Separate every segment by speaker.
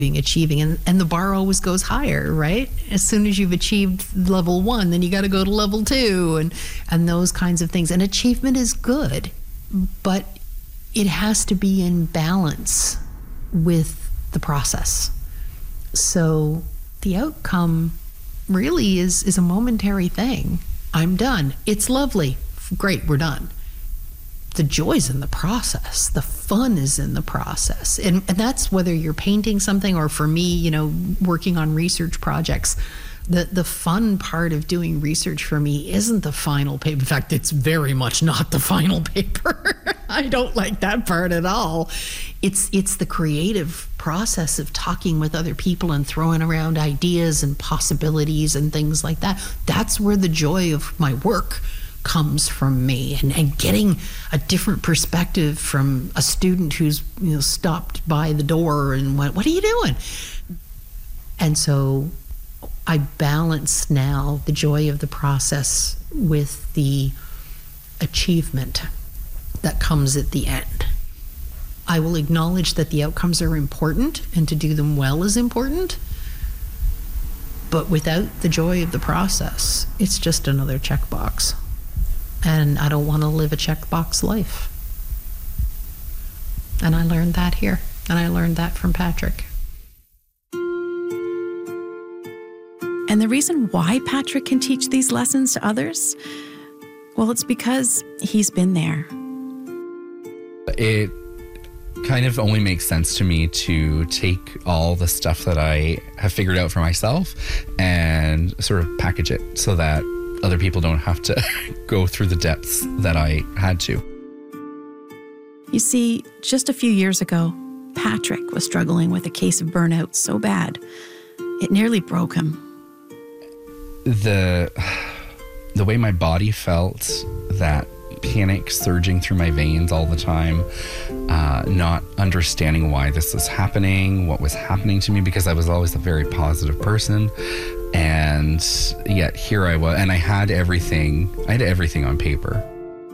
Speaker 1: achieving, and the bar always goes higher, right? As soon as you've achieved level 1, then you got to go to level 2 and those kinds of things. And achievement is good, but it has to be in balance with the process. So the outcome really is a momentary thing. I'm done. It's lovely. Great, we're done. The joy's in the process. The fun is in the process. And that's whether you're painting something or, for me, working on research projects. The fun part of doing research for me isn't the final paper. In fact, it's very much not the final paper. I don't like that part at all. It's the creative process of talking with other people and throwing around ideas and possibilities and things like that. That's where the joy of my work comes from me, and getting a different perspective from a student who's stopped by the door and went, "What are you doing?" And so I balance now the joy of the process with the achievement that comes at the end. I will acknowledge that the outcomes are important, and to do them well is important, but without the joy of the process, it's just another checkbox. And I don't want to live a checkbox life. And I learned that here. And I learned that from Patrick.
Speaker 2: And the reason why Patrick can teach these lessons to others, well, it's because he's been there.
Speaker 3: It kind of only makes sense to me to take all the stuff that I have figured out for myself and sort of package it so that other people don't have to go through the depths that I had to.
Speaker 2: You see, just a few years ago, Patrick was struggling with a case of burnout so bad, it nearly broke him.
Speaker 3: The way my body felt, that panic surging through my veins all the time, not understanding why this was happening, what was happening to me, because I was always a very positive person. And yet here I was, and I had everything on paper.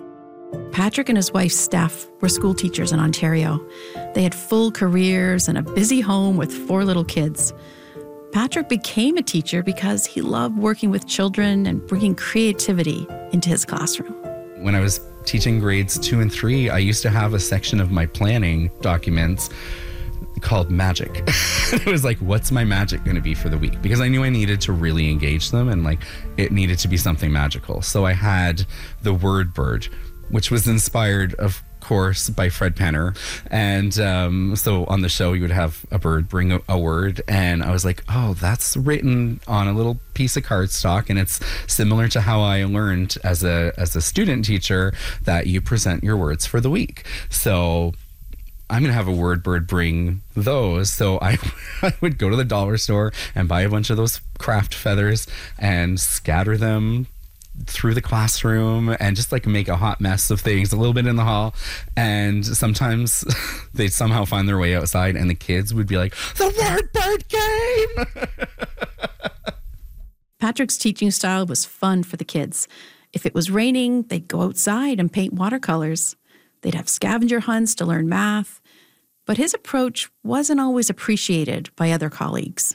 Speaker 2: Patrick and his wife, Steph, were school teachers in Ontario. They had full careers and a busy home with 4 little kids. Patrick became a teacher because he loved working with children and bringing creativity into his classroom.
Speaker 3: When I was teaching grades 2 and 3, I used to have a section of my planning documents called magic. It was like, what's my magic going to be for the week? Because I knew I needed to really engage them, and it needed to be something magical. So I had the word bird, which was inspired, of course, by Fred Penner. And so on the show, you would have a bird bring a word, and I was like, oh, that's written on a little piece of cardstock, and it's similar to how I learned as a student teacher that you present your words for the week. So I'm going to have a word bird bring those. So I would go to the dollar store and buy a bunch of those craft feathers and scatter them through the classroom and just make a hot mess of things, a little bit in the hall. And sometimes they'd somehow find their way outside, and the kids would be like, "The word bird game!"
Speaker 2: Patrick's teaching style was fun for the kids. If it was raining, they'd go outside and paint watercolors. They'd have scavenger hunts to learn math. But his approach wasn't always appreciated by other colleagues.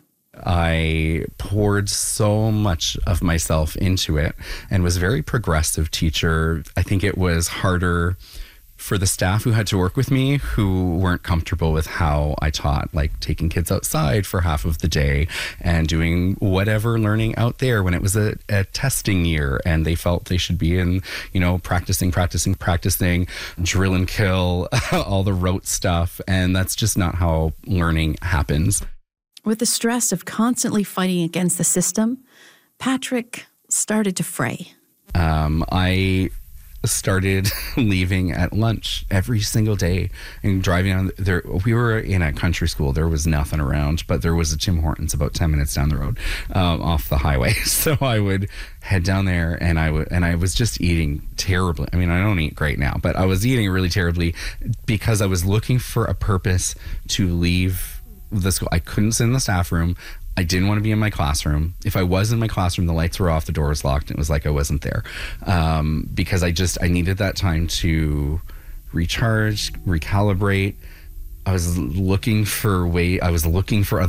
Speaker 3: I poured so much of myself into it and was a very progressive teacher. I think it was harder for the staff who had to work with me, who weren't comfortable with how I taught, like taking kids outside for half of the day and doing whatever learning out there when it was a testing year, and they felt they should be in, practicing, drill and kill, all the rote stuff. And that's just not how learning happens.
Speaker 2: With the stress of constantly fighting against the system, Patrick started to fray.
Speaker 3: I started leaving at lunch every single day and driving on there. We were in a country school. There was nothing around, but there was a Tim Hortons about 10 minutes down the road, off the highway. So I would head down there, and I was just eating terribly. I mean, I don't eat great now, but I was eating really terribly because I was looking for a purpose to leave the school. I couldn't sit in the staff room. I didn't want to be in my classroom. If I was in my classroom, the lights were off, the door was locked, and it was like I wasn't there. Because I needed that time to recharge, recalibrate. I was looking for other